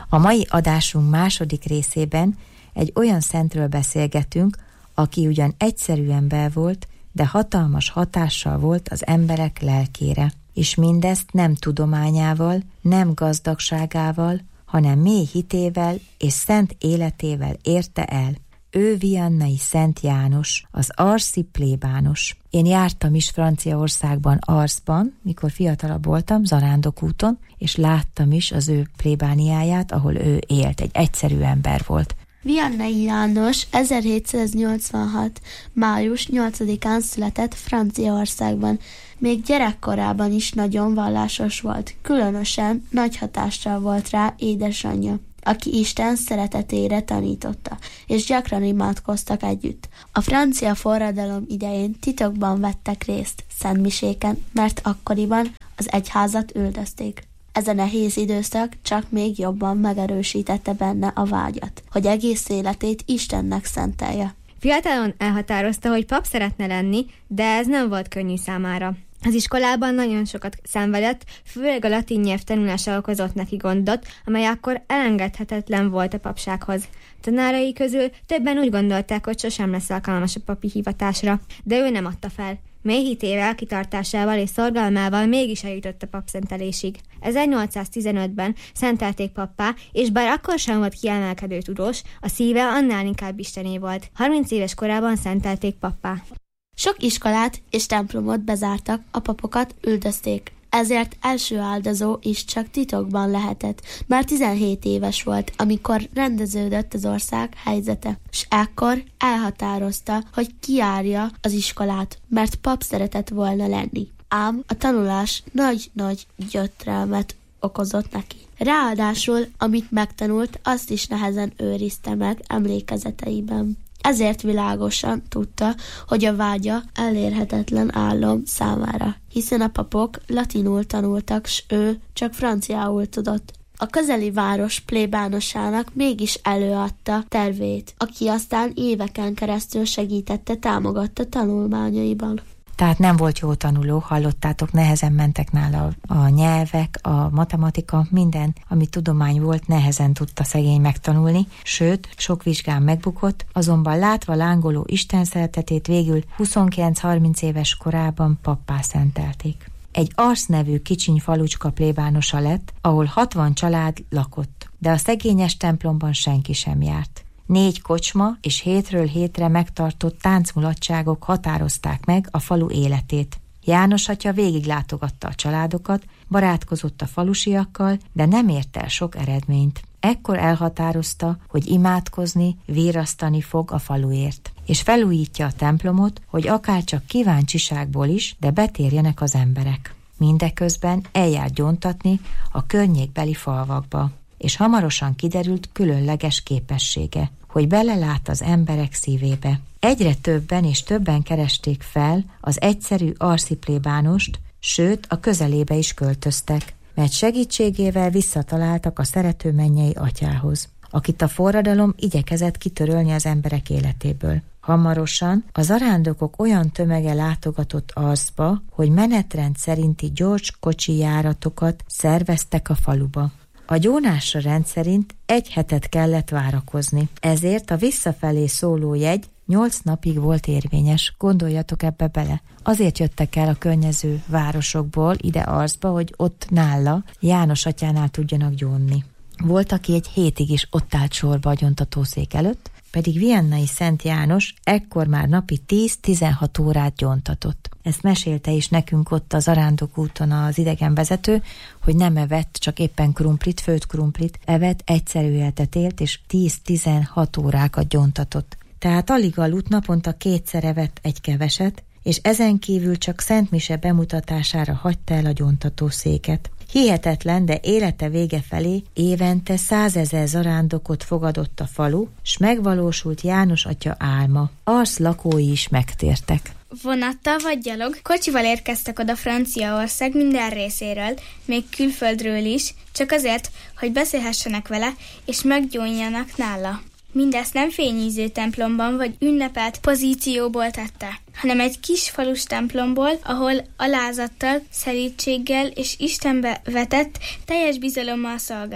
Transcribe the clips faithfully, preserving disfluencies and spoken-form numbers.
A mai adásunk második részében egy olyan szentről beszélgetünk, aki ugyan egyszerű ember volt, de hatalmas hatással volt az emberek lelkére. És mindezt nem tudományával, nem gazdagságával, hanem mély hitével és szent életével érte el. Ő Viannai Szent János, az arszi plébános. Én jártam is Franciaországban, Arsban, mikor fiatalabb voltam, Zarándokúton, és láttam is az ő plébániáját, ahol ő élt, egy egyszerű ember volt. Viannai János ezerhétszáznyolcvanhat. május nyolcadikán született Franciaországban. Még gyerekkorában is nagyon vallásos volt, különösen nagy hatással volt rá édesanyja, aki Isten szeretetére tanította, és gyakran imádkoztak együtt. A francia forradalom idején titokban vettek részt szentmiséken, mert akkoriban az egyházat üldözték. Ez a nehéz időszak csak még jobban megerősítette benne a vágyat, hogy egész életét Istennek szentelje. Fiatalon elhatározta, hogy pap szeretne lenni, de ez nem volt könnyű számára. Az iskolában nagyon sokat szenvedett, főleg a latin nyelv tanulása okozott neki gondot, amely akkor elengedhetetlen volt a papsághoz. Tanárai közül többen úgy gondolták, hogy sosem lesz alkalmas a papi hivatásra, de ő nem adta fel. Mély hitével, kitartásával és szorgalmával mégis eljutott a papszentelésig. ezernyolcszáztizenötben szentelték pappá, és bár akkor sem volt kiemelkedő tudós, a szíve annál inkább istené volt. harminc éves korában szentelték pappá. Sok iskolát és templomot bezártak, a papokat üldözték. Ezért első áldozó is csak titokban lehetett. Már tizenhét éves volt, amikor rendeződött az ország helyzete, és ekkor elhatározta, hogy kijárja az iskolát, mert pap szeretett volna lenni. Ám a tanulás nagy-nagy gyötrelmet okozott neki. Ráadásul, amit megtanult, azt is nehezen őrizte meg emlékezeteiben. Ezért világosan tudta, hogy a vágya elérhetetlen álom számára, hiszen a papok latinul tanultak, s ő csak franciául tudott. A közeli város plébánosának mégis előadta tervét, aki aztán éveken keresztül segítette, támogatta tanulmányaiban. Tehát nem volt jó tanuló, hallottátok, nehezen mentek nála a nyelvek, a matematika, minden, ami tudomány volt, nehezen tudta szegény megtanulni, sőt, sok vizsgán megbukott, azonban látva lángoló Isten szeretetét végül huszonkilenc-harminc éves korában pappá szentelték. Egy Ars nevű kicsiny falucska plébánosa lett, ahol hatvan család lakott, de a szegényes templomban senki sem járt. Négy kocsma és hétről hétre megtartott táncmulatságok határozták meg a falu életét. János atya végiglátogatta a családokat, barátkozott a falusiakkal, de nem ért el sok eredményt. Ekkor elhatározta, hogy imádkozni, vérasztani fog a faluért, és felújítja a templomot, hogy akárcsak kíváncsiságból is, de betérjenek az emberek. Mindeközben eljárt gyóntatni a környékbeli falvakba, és hamarosan kiderült különleges képessége, hogy belelát az emberek szívébe. Egyre többen és többen keresték fel az egyszerű arszi plébánost, sőt a közelébe is költöztek, mert segítségével visszataláltak a szerető mennyei atyához, akit a forradalom igyekezett kitörölni az emberek életéből. Hamarosan a zarándokok olyan tömege látogatott Arsba, hogy menetrend szerinti gyors kocsi járatokat szerveztek a faluba. A gyónásra rendszerint egy hetet kellett várakozni, ezért a visszafelé szóló jegy nyolc napig volt érvényes, gondoljatok ebbe bele. Azért jöttek el a környező városokból ide Arsba, hogy ott nála, János atyánál tudjanak gyónni. Volt, aki egy hétig is ott állt sorba a gyóntatószék előtt, pedig Viannai Szent János ekkor már napi tíz-tizenhat órát gyóntatott. Ezt mesélte is nekünk ott az Zarándokúton az idegenvezető, hogy nem evett, csak éppen krumplit, főtt krumplit evett, egyszerű életet élt, és tíz-tizenhat órákat gyóntatott. Tehát alig aludt, naponta kétszer evett egy keveset, és ezen kívül csak szentmise bemutatására hagyta el a gyóntatószéket. Hihetetlen, de élete vége felé évente százezer zarándokot fogadott a falu, s megvalósult János atya álma. Ars lakói is megtértek. Vonattal vagy gyalog, kocsival érkeztek oda Franciaország minden részéről, még külföldről is, csak azért, hogy beszélhessenek vele, és meggyónjanak nála. Mindezt nem fényűző templomban vagy ünnepelt pozícióból tette, hanem egy kis falus templomból, ahol alázattal, szelídséggel és Istenbe vetett teljes bizalommal szolgált.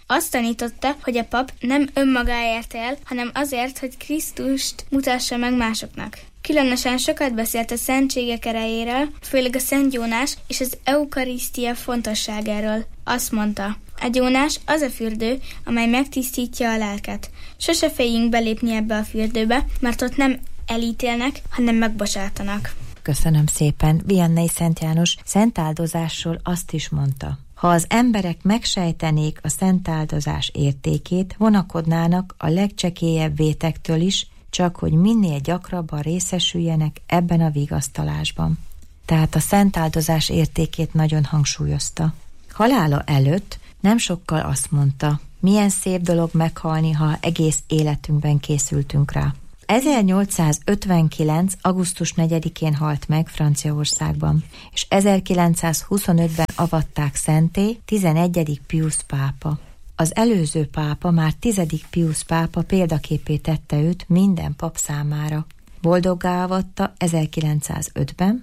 Azt tanította, hogy a pap nem önmagáért él, hanem azért, hogy Krisztust mutassa meg másoknak. Különösen sokat beszélt a szentségek erejéről, főleg a Szent Jónás és az eukarisztia fontosságáról. Azt mondta, a gyónás az a fürdő, amely megtisztítja a lelket. Sose féljünk belépni ebbe a fürdőbe, mert ott nem elítélnek, hanem megbocsátanak. Köszönöm szépen. Viannai Szent János szentáldozásról azt is mondta: ha az emberek megsejtenék a szentáldozás értékét, vonakodnának a legcsekélyebb vétektől is, csak hogy minél gyakrabban részesüljenek ebben a vigasztalásban. Tehát a szentáldozás értékét nagyon hangsúlyozta. Halála előtt nem sokkal azt mondta, milyen szép dolog meghalni, ha egész életünkben készültünk rá. ezernyolcszázötvenkilenc. augusztus negyedikén halt meg Franciaországban, és ezerkilencszázhuszonötben avatták szentté tizenegyedik Piusz pápa. Az előző pápa, már tizedik Piusz pápa példaképé tette őt minden pap számára. Boldoggá avatta ezerkilencszázötben,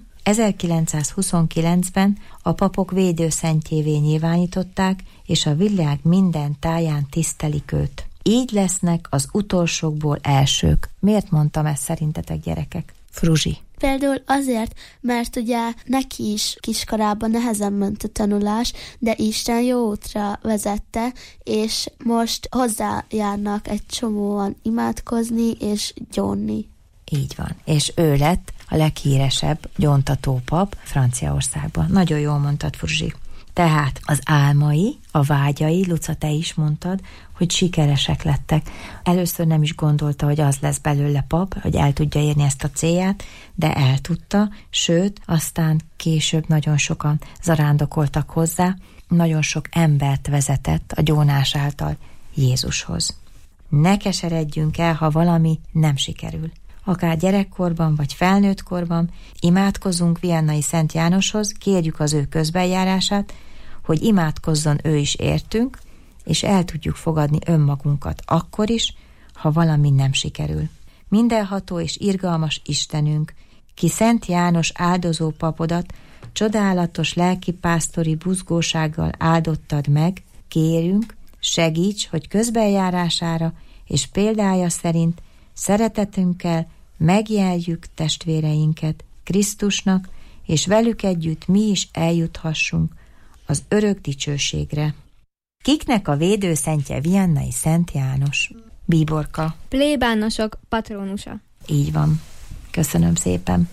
ezerkilencszázhuszonkilencben a papok védőszentjévé nyilvánították, és a világ minden táján tisztelik őt. Így lesznek az utolsókból elsők. Miért mondtam ezt szerintetek, gyerekek? Fruzsi. Például azért, mert ugye neki is kiskorában nehezen ment a tanulás, de Isten jó útra vezette, és most hozzájárnak egy csomóan imádkozni és gyónni. Így van. És ő lett a leghíresebb gyóntató pap Franciaországban. Nagyon jól mondtad, Fruzsi. Tehát az álmai, a vágyai, Luca, te is mondtad, hogy sikeresek lettek. Először nem is gondolta, hogy az lesz belőle pap, hogy el tudja érni ezt a célját, de el tudta, sőt, aztán később nagyon sokan zarándokoltak hozzá, nagyon sok embert vezetett a gyónás által Jézushoz. Ne keseredjünk el, ha valami nem sikerül. Akár gyerekkorban vagy felnőttkorban imádkozunk Viannai Szent Jánoshoz, kérjük az ő közbenjárását, hogy imádkozzon ő is értünk, és el tudjuk fogadni önmagunkat akkor is, ha valami nem sikerül. Mindenható és irgalmas Istenünk, ki Szent János áldozó papodat csodálatos lelkipásztori buzgósággal áldottad meg, kérünk, segíts, hogy közbenjárására és példája szerint szeretetünkkel megjeljük testvéreinket Krisztusnak, és velük együtt mi is eljuthassunk az örök dicsőségre. Kiknek a védőszentje Viannai Szent János? Bíborka. Plébánosok patronusa. Így van. Köszönöm szépen.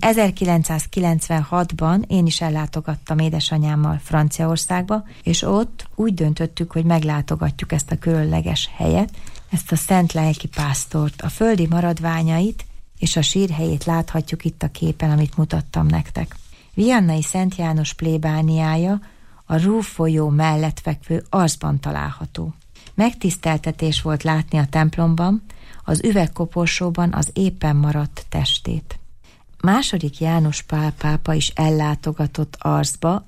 ezerkilencszázkilencvenhatban én is ellátogattam édesanyámmal Franciaországba, és ott úgy döntöttük, hogy meglátogatjuk ezt a különleges helyet, ezt a szent lelkipásztort, a földi maradványait és a sírhelyét láthatjuk itt a képen, amit mutattam nektek. Viannai Szent János plébániája a Rúf folyó mellett fekvő Arzban található. Megtiszteltetés volt látni a templomban, az üvegkoporsóban az éppen maradt testét. Második János Pál pápa is ellátogatott Arzba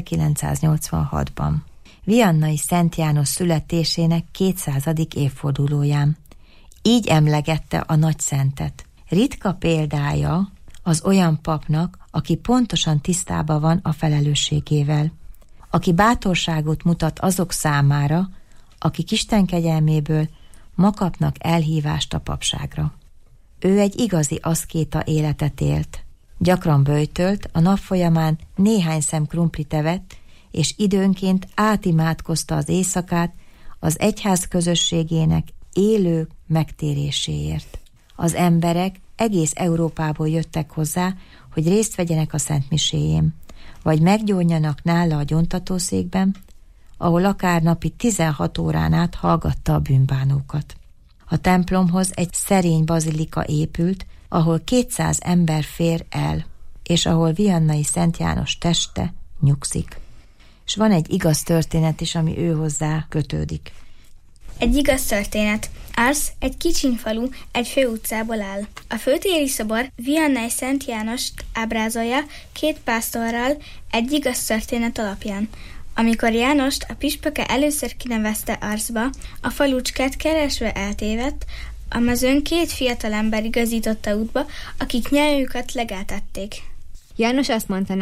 ezerkilencszáznyolcvanhatban. Viannai Szent János születésének kétszázadik évfordulóján. Így emlegette a nagyszentet. Ritka példája az olyan papnak, aki pontosan tisztában van a felelősségével, aki bátorságot mutat azok számára, akik Isten kegyelméből ma kapnak elhívást a papságra. Ő egy igazi aszkéta életet élt. Gyakran böjtölt, a nap folyamán néhány szem krumplit evett, és időnként átimádkozta az éjszakát az egyház közösségének élő megtéréséért. Az emberek egész Európából jöttek hozzá, hogy részt vegyenek a szentmiséjén, vagy meggyónjanak nála a gyóntatószékben, ahol akár napi tizenhat órán át hallgatta a bűnbánókat. A templomhoz egy szerény bazilika épült, ahol kétszáz ember fér el, és ahol Viannai Szent János teste nyugszik. És van egy igaz történet is, ami ő hozzá kötődik. Egy igaz történet. Ars egy kicsiny falu, egy főutcából áll. A főtéri szobor Viannai Szent Jánost ábrázolja két pásztorral egy igaz történet alapján. Amikor Jánost a püspöke először kinevezte Arsba, a falucskát keresve eltévedt, a mezőn két fiatalember igazította útba, akik nyelvüket legeltették. János azt mondta nekik,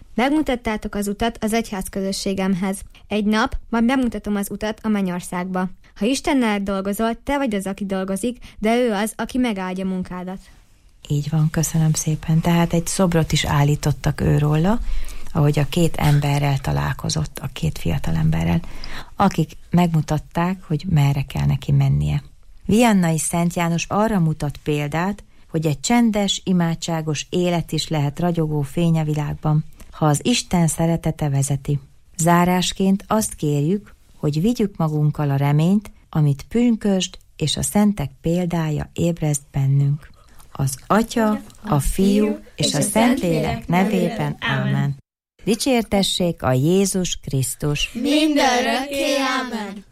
Megmutattátok az utat az egyház közösségemhez. Egy nap majd bemutatom az utat a mennyországba. Ha Istennel dolgozol, te vagy az, aki dolgozik, de ő az, aki megáldja munkádat. Így van, köszönöm szépen. Tehát egy szobrot is állítottak őróla, ahogy a két emberrel találkozott, a két fiatal emberrel, akik megmutatták, hogy merre kell neki mennie. Viannai Szent János arra mutat példát, hogy egy csendes, imádságos élet is lehet ragyogó fény a világban, ha az Isten szeretete vezeti. Zárásként azt kérjük, hogy vigyük magunkkal a reményt, amit pünkösd és a szentek példája ébreszt bennünk. Az Atya, a Fiú és a Szentlélek nevében. Ámen. Dicsértessék a Jézus Krisztus! Mindörökké, ámen!